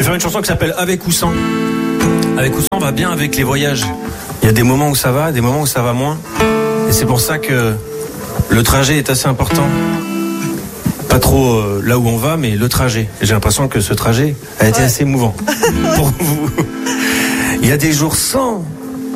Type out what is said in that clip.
vais faire une chanson qui s'appelle Avec ou sans. Avec ou sans va bien avec les voyages. Il y a des moments où ça va, des moments où ça va moins. Et c'est pour ça que le trajet est assez important. Pas trop là où on va, mais le trajet. Et j'ai l'impression que ce trajet a été assez émouvant pour vous. Il y a des jours sans,